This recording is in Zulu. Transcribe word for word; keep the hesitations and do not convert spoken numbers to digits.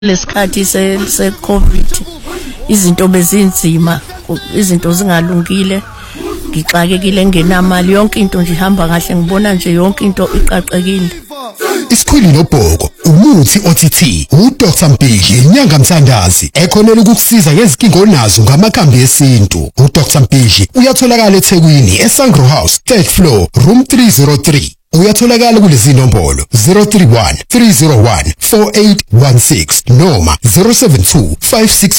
lesikhathi se se COVID izinto bezinzima, izinto zingalungile, ngixakekile ngenamali, yonke into nje ihamba kahle, ngibona nje yonke into iqaqekile. Isikhwili nobhoko, umuthi O T T, uDoctor Mpigi, inyanga Mthandazi, ekhonela ukukusiza ngezinkinga onazo ngamakhambi esintu. uDoctor Mpigi uyatholakala eThekwini, eSangro House, third floor, room three oh three. Uyatholakala kulezi nombolo zero three one three zero one four eight one six noma zero seven two five six